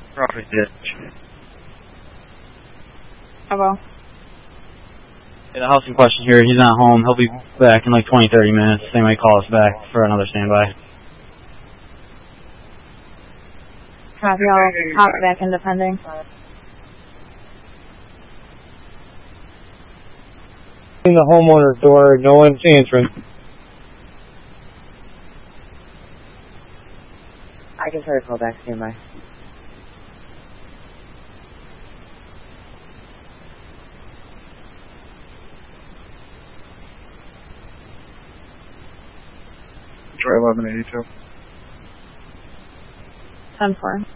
Property ditch. Hello. Yeah, the house in question here, he's not home. He'll be back in like 20-30 minutes. They might call us back for another standby. Copy, I'll hop back in defending. In the homeowner's door, no one's answering. I can try to call back, standby. Detroit 1182. 10-4.